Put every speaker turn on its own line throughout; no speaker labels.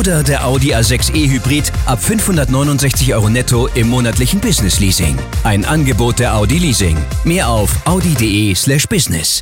Oder der Audi A6 E-Hybrid ab 569 € netto im monatlichen Business Leasing. Ein Angebot der Audi Leasing. Mehr auf audi.de/business.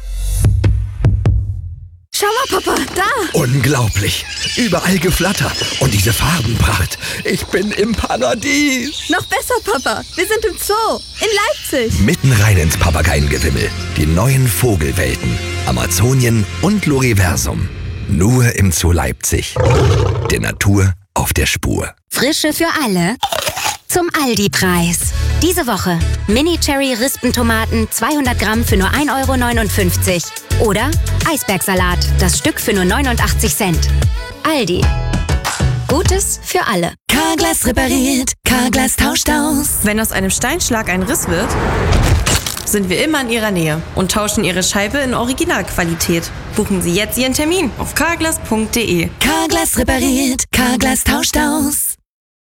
Schau mal, Papa, da!
Unglaublich! Überall Geflatter und diese Farbenpracht. Ich bin im Paradies!
Noch besser, Papa, wir sind im Zoo, in Leipzig.
Mitten rein ins Papageiengewimmel. Die neuen Vogelwelten, Amazonien und Loriversum. Nur im Zoo Leipzig. Der Natur auf der Spur.
Frische für alle zum Aldi-Preis. Diese Woche Mini-Cherry-Rispentomaten 200 Gramm für nur 1,59 € oder Eisbergsalat, das Stück für nur 89 Cent. Aldi. Gutes für alle.
Carglass repariert, Carglass tauscht aus.
Wenn aus einem Steinschlag ein Riss wird, sind wir immer in Ihrer Nähe und tauschen Ihre Scheibe in Originalqualität. Buchen Sie jetzt Ihren Termin auf carglass.de.
Carglass repariert, Carglass tauscht aus.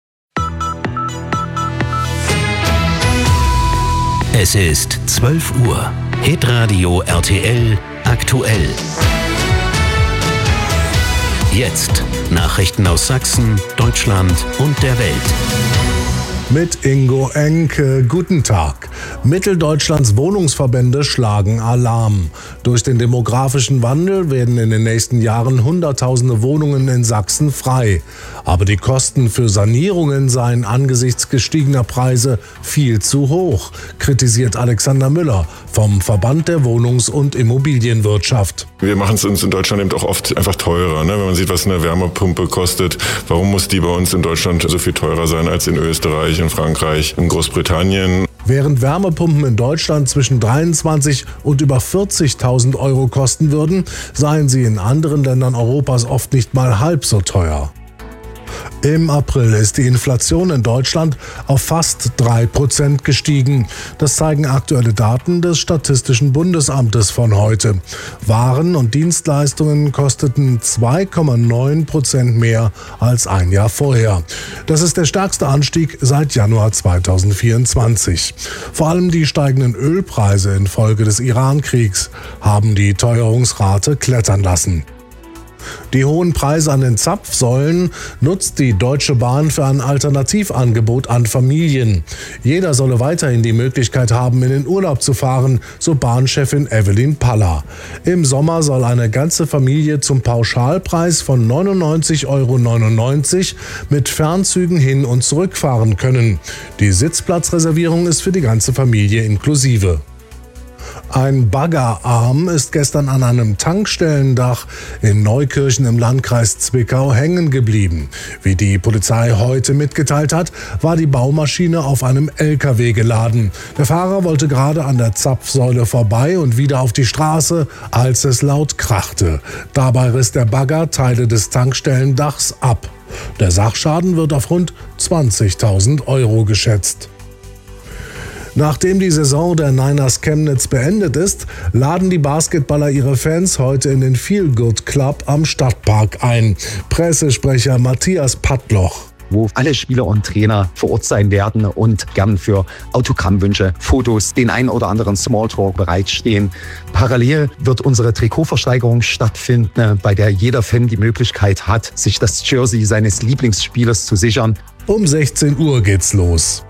Es ist 12 Uhr. Hitradio RTL aktuell. Jetzt Nachrichten aus Sachsen, Deutschland und der Welt.
Mit Ingo Enke. Guten Tag. Mitteldeutschlands Wohnungsverbände schlagen Alarm. Durch den demografischen Wandel werden in den nächsten Jahren Hunderttausende Wohnungen in Sachsen frei. Aber die Kosten für Sanierungen seien angesichts gestiegener Preise viel zu hoch, kritisiert Alexander Müller vom Verband der Wohnungs- und Immobilienwirtschaft.
Wir machen es uns in Deutschland eben auch oft einfach teurer. Wenn man sieht, was eine Wärmepumpe kostet, warum muss die bei uns in Deutschland so viel teurer sein als in Österreich, in Frankreich, in Großbritannien?
Während Wärmepumpen in Deutschland zwischen 23 und über 40.000 € kosten würden, seien sie in anderen Ländern Europas oft nicht mal halb so teuer. Im April ist die Inflation in Deutschland auf fast 3% gestiegen. Das zeigen aktuelle Daten des Statistischen Bundesamtes von heute. Waren und Dienstleistungen kosteten 2,9% mehr als ein Jahr vorher. Das ist der stärkste Anstieg seit Januar 2024. Vor allem die steigenden Ölpreise infolge des Iran-Kriegs haben die Teuerungsrate klettern lassen. Die hohen Preise an den Zapfsäulen nutzt die Deutsche Bahn für ein Alternativangebot an Familien. Jeder solle weiterhin die Möglichkeit haben, in den Urlaub zu fahren, so Bahnchefin Evelyn Paller. Im Sommer soll eine ganze Familie zum Pauschalpreis von 99,99 € mit Fernzügen hin und zurück fahren können. Die Sitzplatzreservierung ist für die ganze Familie inklusive. Ein Baggerarm ist gestern an einem Tankstellendach in Neukirchen im Landkreis Zwickau hängen geblieben. Wie die Polizei heute mitgeteilt hat, war die Baumaschine auf einem LKW geladen. Der Fahrer wollte gerade an der Zapfsäule vorbei und wieder auf die Straße, als es laut krachte. Dabei riss der Bagger Teile des Tankstellendachs ab. Der Sachschaden wird auf rund 20.000 € geschätzt. Nachdem die Saison der Niners Chemnitz beendet ist, laden die Basketballer ihre Fans heute in den Feel Good Club am Stadtpark ein. Pressesprecher Matthias Pattloch.
Wo alle Spieler und Trainer vor Ort sein werden und gern für Autogrammwünsche, Fotos, den ein oder anderen Smalltalk bereitstehen. Parallel wird unsere Trikotversteigerung stattfinden, bei der jeder Fan die Möglichkeit hat, sich das Jersey seines Lieblingsspielers zu sichern.
Um 16 Uhr geht's los.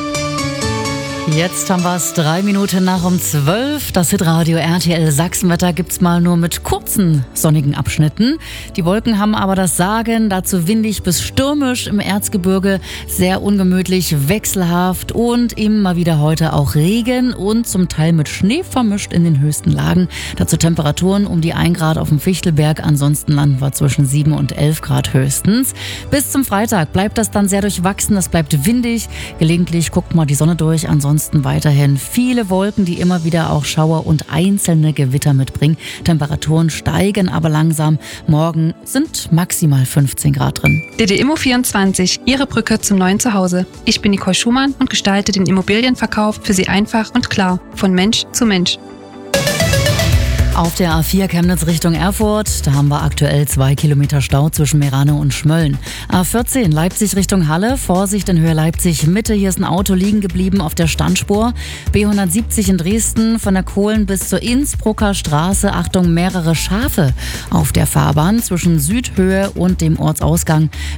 Jetzt haben wir es 3 Minuten nach um 12. Das Hitradio RTL Sachsenwetter gibt's mal nur mit kurzen sonnigen Abschnitten. Die Wolken haben aber das Sagen, dazu windig bis stürmisch im Erzgebirge, sehr ungemütlich, wechselhaft und immer wieder heute auch Regen und zum Teil mit Schnee vermischt in den höchsten Lagen. Dazu Temperaturen um die 1 Grad auf dem Fichtelberg, ansonsten landen wir zwischen 7 und 11 Grad höchstens. Bis zum Freitag bleibt das dann sehr durchwachsen, es bleibt windig, gelegentlich guckt mal die Sonne durch, ansonsten weiterhin viele Wolken, die immer wieder auch Schauer und einzelne Gewitter mitbringen. Temperaturen steigen aber langsam. Morgen sind maximal 15 Grad drin.
DD Immo 24, Ihre Brücke zum neuen Zuhause. Ich bin Nicole Schumann und gestalte den Immobilienverkauf für Sie einfach und klar, von Mensch zu Mensch.
Auf der A4 Chemnitz Richtung Erfurt, da haben wir aktuell 2 Kilometer Stau zwischen Meranau und Schmölln. A14 Leipzig Richtung Halle, Vorsicht in Höhe Leipzig Mitte, hier ist ein Auto liegen geblieben auf der Standspur. B170 in Dresden von der Kohlen bis zur Innsbrucker Straße, Achtung, mehrere Schafe auf der Fahrbahn zwischen Südhöhe und dem Ortsausgang.